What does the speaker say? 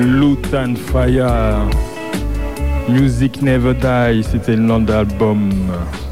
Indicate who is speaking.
Speaker 1: Lutan Fire, Music Never Die, c'était le nom d'album.